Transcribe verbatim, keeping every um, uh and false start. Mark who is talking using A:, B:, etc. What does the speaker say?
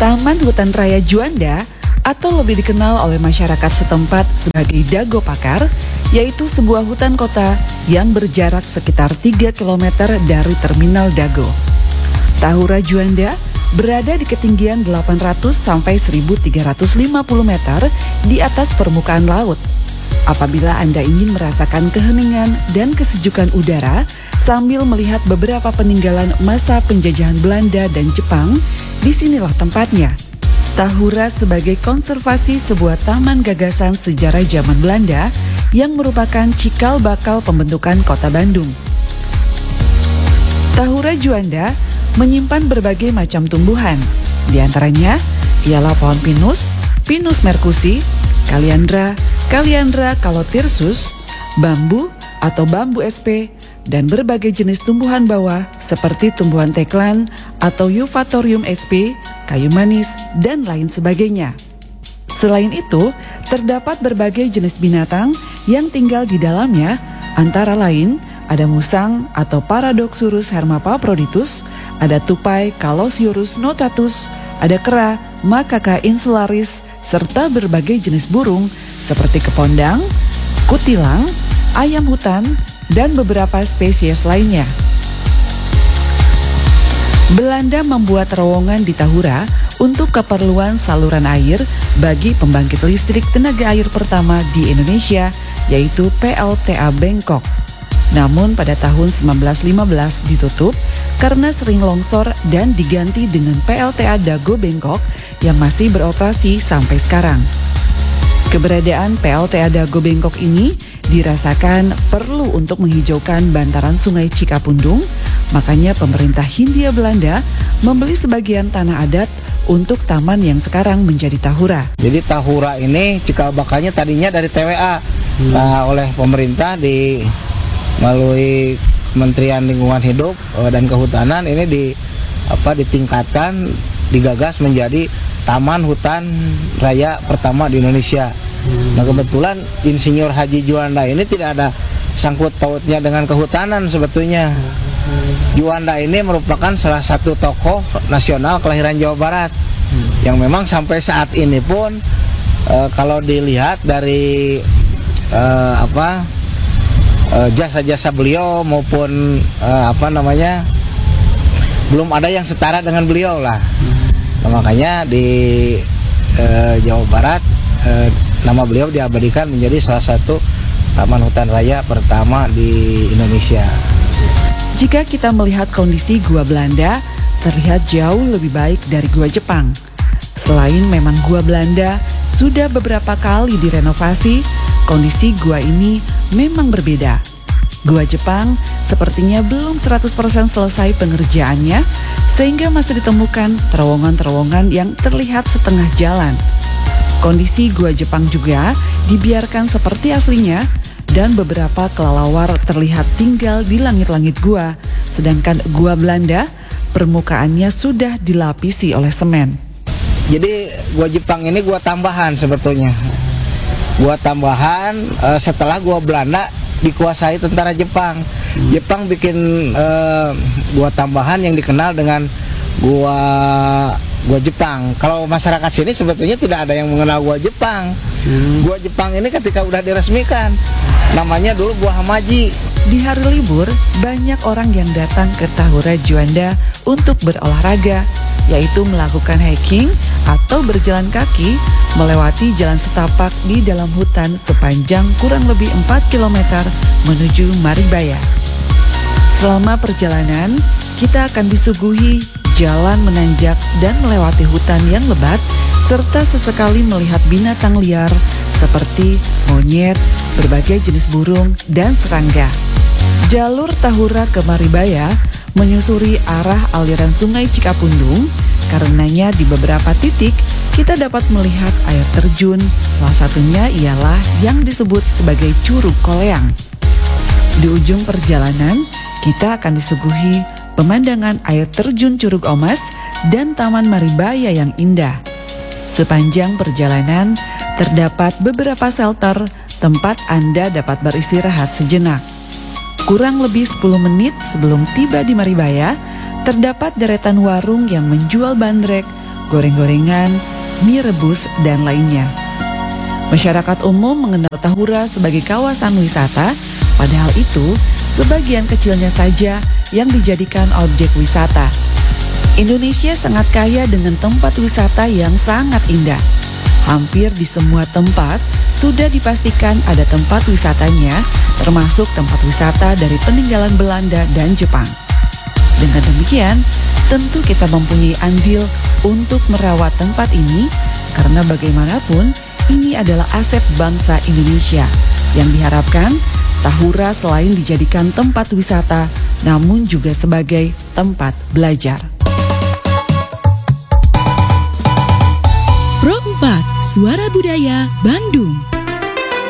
A: Taman Hutan Raya Juanda atau lebih dikenal oleh masyarakat setempat sebagai Dago Pakar, yaitu sebuah hutan kota yang berjarak sekitar tiga kilometer dari Terminal Dago. Tahura Juanda berada di ketinggian delapan ratus sampai seribu tiga ratus lima puluh meter di atas permukaan laut. Apabila Anda ingin merasakan keheningan dan kesejukan udara sambil melihat beberapa peninggalan masa penjajahan Belanda dan Jepang, disinilah tempatnya. Tahura sebagai konservasi sebuah taman gagasan sejarah zaman Belanda yang merupakan cikal bakal pembentukan kota Bandung. Tahura Juanda menyimpan berbagai macam tumbuhan, di antaranya ialah pohon pinus, Pinus merkusi, Kaliandra, Kaliandra calotirsus, bambu atau bambu S P, dan berbagai jenis tumbuhan bawah seperti tumbuhan teklan atau Euphautorium S P, kayu manis, dan lain sebagainya. Selain itu, terdapat berbagai jenis binatang yang tinggal di dalamnya, antara lain ada musang atau Paradoxurus hermaphroditus, ada tupai Calosiurus notatus, ada kera Macaca insularis, serta berbagai jenis burung seperti kepondang, kutilang, ayam hutan, dan beberapa spesies lainnya. Belanda membuat terowongan di Tahura untuk keperluan saluran air bagi pembangkit listrik tenaga air pertama di Indonesia, yaitu P L T A Bengkok. Namun pada tahun seribu sembilan ratus lima belas ditutup karena sering longsor dan diganti dengan P L T A Dago Bengkok yang masih beroperasi sampai sekarang. Keberadaan P L T A Dago Bengkok ini dirasakan perlu untuk menghijaukan bantaran Sungai Cikapundung, makanya pemerintah Hindia Belanda membeli sebagian tanah adat untuk taman yang sekarang menjadi Tahura.
B: Jadi Tahura ini cikal bakalnya tadinya dari T W A, hmm. nah, oleh pemerintah di melalui Kementerian Lingkungan Hidup dan Kehutanan ini di apa ditingkatkan, digagas menjadi Taman Hutan Raya pertama di Indonesia. Hmm. Nah kebetulan Insinyur Haji Juanda ini tidak ada sangkut pautnya dengan kehutanan sebetulnya. Hmm. Juanda ini merupakan salah satu tokoh nasional kelahiran Jawa Barat, hmm. yang memang sampai saat ini pun e, kalau dilihat dari e, apa e, jasa-jasa beliau maupun e, apa namanya belum ada yang setara dengan beliau lah. Hmm. Nah, makanya di e, Jawa Barat e, nama beliau diabadikan menjadi salah satu taman hutan raya pertama di Indonesia.
A: Jika kita melihat kondisi gua Belanda, terlihat jauh lebih baik dari gua Jepang. Selain memang gua Belanda sudah beberapa kali direnovasi, kondisi gua ini memang berbeda. Gua Jepang sepertinya belum seratus persen selesai pengerjaannya, sehingga masih ditemukan terowongan-terowongan yang terlihat setengah jalan. Kondisi gua Jepang juga dibiarkan seperti aslinya, dan beberapa kelelawar terlihat tinggal di langit-langit gua, sedangkan gua Belanda permukaannya sudah dilapisi oleh semen.
B: Jadi gua Jepang ini gua tambahan sebetulnya. Gua tambahan uh, setelah gua Belanda dikuasai tentara Jepang. Jepang bikin uh, gua tambahan yang dikenal dengan gua gua Jepang. Kalau masyarakat sini sebetulnya tidak ada yang mengenal gua Jepang. Hmm. Gua Jepang ini ketika udah diresmikan namanya dulu Gua Hamaji.
A: Di hari libur banyak orang yang datang ke Tahura Juanda untuk berolahraga, yaitu melakukan hiking atau berjalan kaki melewati jalan setapak di dalam hutan sepanjang kurang lebih empat kilometer menuju Maribaya. Selama perjalanan kita akan disuguhi jalan menanjak dan melewati hutan yang lebat, serta sesekali melihat binatang liar seperti monyet, berbagai jenis burung, dan serangga. Jalur Tahura ke Maribaya menyusuri arah aliran Sungai Cikapundung, karenanya di beberapa titik kita dapat melihat air terjun, salah satunya ialah yang disebut sebagai Curug Koleang. Di ujung perjalanan, kita akan disuguhi pemandangan air terjun Curug Omas dan Taman Maribaya yang indah. Sepanjang perjalanan, terdapat beberapa shelter tempat Anda dapat beristirahat sejenak. Kurang lebih sepuluh menit sebelum tiba di Maribaya, terdapat deretan warung yang menjual bandrek, goreng-gorengan, mie rebus, dan lainnya. Masyarakat umum mengenal Tahura sebagai kawasan wisata, padahal itu sebagian kecilnya saja yang dijadikan objek wisata. Indonesia sangat kaya dengan tempat wisata yang sangat indah. Hampir di semua tempat sudah dipastikan ada tempat wisatanya, termasuk tempat wisata dari peninggalan Belanda dan Jepang. Dengan demikian, tentu kita mempunyai andil untuk merawat tempat ini, karena bagaimanapun ini adalah aset bangsa Indonesia yang diharapkan Tahura selain dijadikan tempat wisata, namun juga sebagai tempat belajar.
C: Pro empat, Suara Budaya Bandung.